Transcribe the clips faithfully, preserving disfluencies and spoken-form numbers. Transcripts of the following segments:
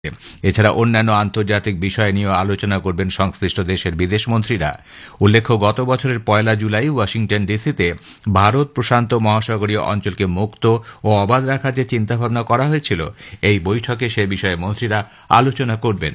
এছাড়া অন্যান্য আন্তর্জাতিক বিষয় নিয়েও আলোচনা করবেন সংশ্লিষ্ট দেশের বিদেশমন্ত্রীরা। উল্লেখ্য, গত বছরের পয়লা জুলাই ওয়াশিংটন ডিসিতে ভারত প্রশান্ত মহাসাগরীয় অঞ্চলকে মুক্ত ও অবাধ রাখার যে চিন্তাভাবনা করা হয়েছিল, এই বৈঠকে সে বিষয়ে মন্ত্রীরা আলোচনা করবেন।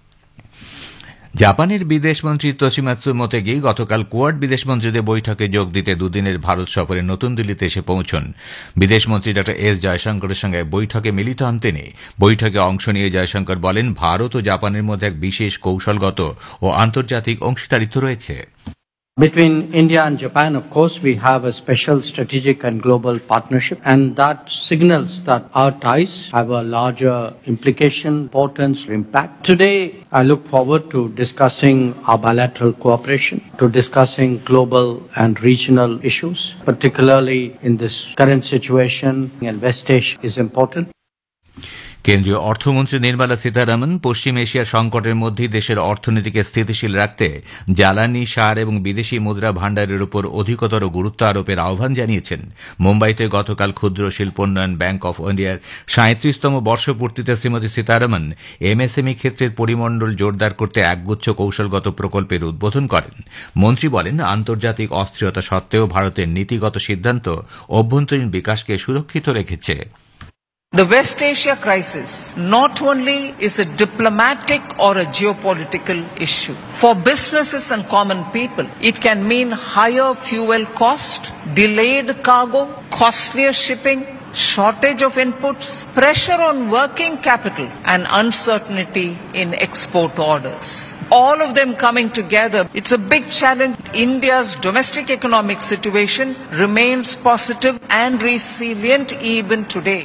জাপানের বিদেশমন্ত্রী তোশিমাৎসু মোতেগি গতকাল কোয়াড বিদেশমন্ত্রীদের বৈঠকে যোগ দিতে দুদিনের ভারত সফরে নতুন দিল্লিতে এসে পৌঁছন। বিদেশমন্ত্রী ড এস জয়শঙ্করের সঙ্গে বৈঠকে মিলিত হন তিনি। বৈঠকে অংশ নিয়ে জয়শঙ্কর বলেন, ভারত ও জাপানের মধ্যে এক বিশেষ কৌশলগত ও আন্তর্জাতিক অংশীদারিত্ব রয়েছে। Between India and Japan, of course, we have a special strategic and global partnership, and that signals that our ties have a larger implication, importance, impact. Today, I look forward to discussing our bilateral cooperation, to discussing global and regional issues, particularly in this current situation, and West Asia is important. কেন্দ্রীয় অর্থমন্ত্রী নির্মলা সীতারামন পশ্চিম এশিয়ার সংকটের মধ্যেই দেশের অর্থনীতিকে স্থিতিশীল রাখতে জ্বালানি, সার এবং বিদেশি মুদ্রা ভাণ্ডারের উপর অধিকতর গুরুত্ব আরোপের আহ্বান জানিয়েছেন। মুম্বাইতে গতকাল ক্ষুদ্র শিল্পোন্নয়ন ব্যাংক অফ ইন্ডিয়ার সাঁত্রিশতম বর্ষপূর্তিতে শ্রীমতী সীতারামন এমএসএমই ক্ষেত্রের পরিমণ্ডল জোরদার করতে একগুচ্ছ কৌশলগত প্রকল্পের উদ্বোধন করেন। মন্ত্রী বলেন, আন্তর্জাতিক অস্থিরতা সত্ত্বেও ভারতের নীতিগত সিদ্ধান্ত অভ্যন্তরীণ বিকাশকে সুরক্ষিত রেখেছে। The West Asia crisis not only is a diplomatic or a geopolitical issue. For businesses and common people, it can mean higher fuel cost, delayed cargo, costlier shipping, shortage of inputs, pressure on working capital, and uncertainty in export orders. All of them coming together, it's a big challenge. India's domestic economic situation remains positive and resilient even today.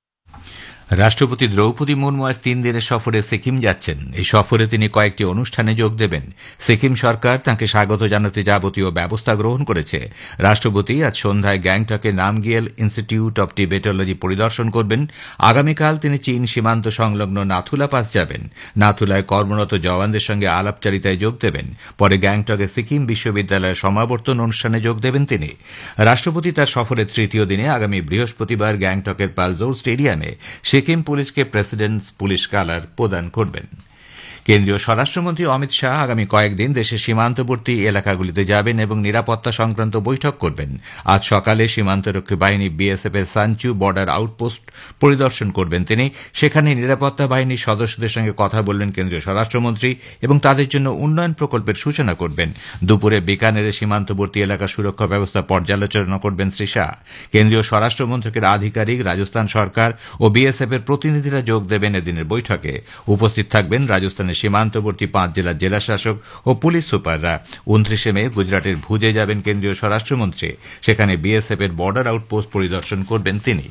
রাষ্ট্রপতি দ্রৌপদী মুর্মু আজ তিন দিনের সফরে সিকিম যাচ্ছেন। এই সফরে তিনি কয়েকটি অনুষ্ঠানে যোগ দেবেন। সিকিম সরকার তাঁকে স্বাগত জানাতে যাবতীয় ব্যবস্থা গ্রহণ করেছে। রাষ্ট্রপতি আজ সন্ধ্যায় গ্যাংটকে নামগিয়েল ইনস্টিটিউট অব টিবেটোলজি পরিদর্শন করবেন। আগামীকাল তিনি চীন সীমান্ত সংলগ্ন নাথুলা পাস যাবেন। নাথুলায় কর্মরত জওয়ানদের সঙ্গে আলাপচারিতায় যোগ দেবেন। পরে গ্যাংটকে সিকিম বিশ্ববিদ্যালয়ের সমাবর্তন অনুষ্ঠানে যোগ দেবেন তিনি। রাষ্ট্রপতি তার সফরের তৃতীয় দিনে আগামী বৃহস্পতিবার গ্যাংটকের পালজোর স্টেডিয়ামে সিকিম পুলিশকে প্রেসিডেন্টস পুলিশ কালার প্রদান করবেন। কেন্দ্রীয় স্বরাষ্ট্রমন্ত্রী অমিত শাহ আগামী কয়েকদিন দেশের সীমান্তবর্তী এলাকাগুলিতে যাবেন এবং নিরাপত্তা সংক্রান্ত বৈঠক করবেন। আজ সকালে সীমান্তরক্ষী বাহিনী বিএসএফ এর সাঞ্চু বর্ডার আউটপোস্ট পরিদর্শন করবেন তিনি। সেখানে নিরাপত্তা বাহিনীর সদস্যদের সঙ্গে কথা বলবেন কেন্দ্রীয় স্বরাষ্ট্রমন্ত্রী এবং তাদের জন্য উন্নয়ন প্রকল্পের সূচনা করবেন। দুপুরে বিকানেরের সীমান্তবর্তী এলাকা সুরক্ষা ব্যবস্থা পর্যালোচনা করবেন শ্রী শাহ। কেন্দ্রীয় স্বরাষ্ট্রমন্ত্রকের আধিকারিক, রাজস্থান সরকার ও বিএসএফ এর প্রতিনিধিরা যোগ দেবেন এদিনের বৈঠকে। উপস্থিত থাকবেন রাজস্থানের সীমান্তবর্তী পাঁচ জেলার জেলাশাসক ও পুলিশ সুপাররা। উনত্রিশে মে গুজরাটের ভুজে যাবেন কেন্দ্রীয় স্বরাষ্ট্রমন্ত্রী। সেখানে বিএসএফ এর বর্ডার আউটপোস্ট পরিদর্শন করবেন তিনি।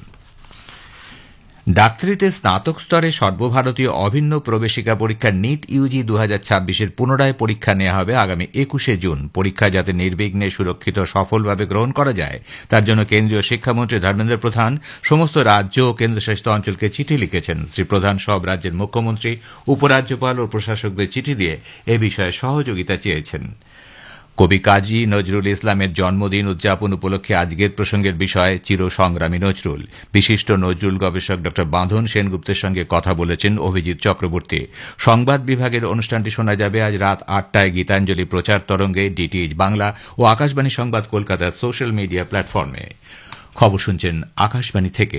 ডাক্তারিতে স্নাতক স্তরে সর্বভারতীয় অভিন্ন প্রবেশিকা পরীক্ষা নিট ইউজি দু হাজার ছাব্বিশের পুনরায় পরীক্ষা নেওয়া হবে আগামী একুশে জুন। পরীক্ষা যাতে নির্বিঘ্নে, সুরক্ষিত, সফলভাবে গ্রহণ করা যায় তার জন্য কেন্দ্রীয় শিক্ষামন্ত্রী ধর্মেন্দ্র প্রধান সমস্ত রাজ্য ও কেন্দ্রশাসিত অঞ্চলকে চিঠি লিখেছেন। শ্রী প্রধান সব রাজ্যের মুখ্যমন্ত্রী, উপরাজ্যপাল ও প্রশাসকদের চিঠি দিয়ে এ বিষয়ে সহযোগিতা চেয়েছেন। কবি কাজী নজরুল ইসলামের জন্মদিন উদযাপন উপলক্ষে আজকের প্রসঙ্গের বিষয় চিরসংগ্রামী নজরুল। বিশিষ্ট নজরুল গবেষক ড বাঁধন সেনগুপ্তের সঙ্গে কথা বলেছেন অভিজিৎ চক্রবর্তী। সংবাদ বিভাগের অনুষ্ঠানটি শোনা যাবে আজ রাত আটটায় গীতাঞ্জলি প্রচার তরঙ্গে, ডিটিএইচ বাংলা ও আকাশবাণী সংবাদ কলকাতার সোশ্যাল মিডিয়া প্ল্যাটফর্মে। খবর শুনছেন আকাশবাণী থেকে।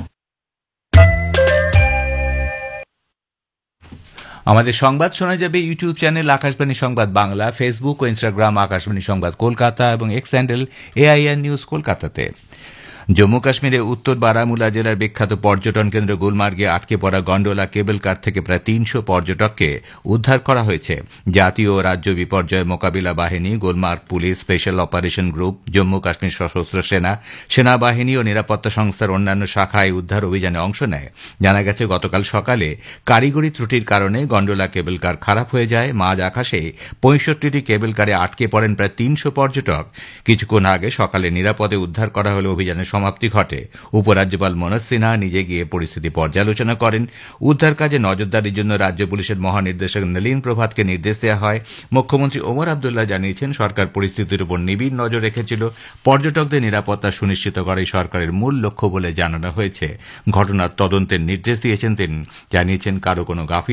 আমাদের সংবাদ শোনা যাবে ইউটিউব চ্যানেল আকাশবাণী সংবাদ বাংলা, ফেসবুক ও ইনস্টাগ্রাম আকাশবাণী সংবাদ কলকাতা এবং এক্স হ্যান্ডেল এআইআর নিউজ কলকাতাতে। জম্মু কাশ্মীরে উত্তর বারামুলা জেলার বিখ্যাত পর্যটন কেন্দ্র গুলমার্গে আটকে পড়া গন্ডোলা কেবল কার থেকে প্রায় তিনশো পর্যটককে উদ্ধার করা হয়েছে। জাতীয় ও রাজ্য বিপর্যয় মোকাবিলা বাহিনী, Gulmarg police, special operation group, Jammu Kashmir সশস্ত্র সেনা, সেনাবাহিনী ও নিরাপত্তা সংস্থার অন্যান্য শাখায় উদ্ধার অভিযানে অংশ নেয়। জানা গেছে, গতকাল সকালে কারিগরি ত্রুটির কারণে গন্ডোলা কেবল কার খারাপ হয়ে যায়। মাঝ আকাশে পঁয়ষট্টিটি কেবল কারে আটকে পড়েন প্রায় তিনশো পর্যটক। কিছুক্ষণ আগে সকালে নিরাপদে উদ্ধার করা হলে অভিযানের সমাপ্তি ঘটে। উপরাজ্যপাল মনোজ সিনহা নিজে গিয়ে পরিস্থিতি পর্যালোচনা করেন। উদ্ধার কাজে নজরদারির জন্য রাজ্য পুলিশের মহানির্দেশক নলিন প্রভাতকে নির্দেশ দেওয়া হয়। মুখ্যমন্ত্রী ওমর আবদুল্লাহ জানিয়েছেন, সরকার পরিস্থিতির উপর নিবিড় নজর রেখেছিল। পর্যটকদের নিরাপত্তা সুনিশ্চিত করাই সরকারের মূল লক্ষ্য বলে জানানো হয়েছে। ঘটনার তদন্তের নির্দেশ দিয়েছেন তিনি। জানিয়েছেন, কারো কোনো গাফিলতি